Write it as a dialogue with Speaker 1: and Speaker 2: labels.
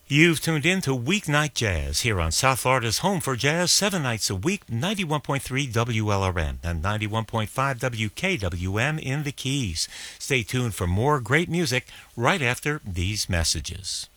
Speaker 1: You've tuned in to Weeknight Jazz here on South Florida's Home for Jazz, 7 nights a week, 91.3 WLRN and 91.5 WKWM in the Keys. Stay tuned for more great music right after these messages.